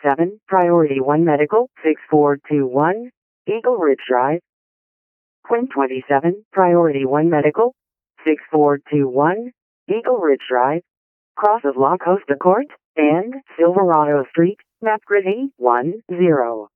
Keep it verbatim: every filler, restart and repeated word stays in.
twenty-seven, Priority one Medical, six four two one, Eagle Ridge Drive. Quinn twenty-seven, Priority one Medical, six four two one, Eagle Ridge Drive, cross of La Costa Court, and Silverado Street, map grid eight one zero.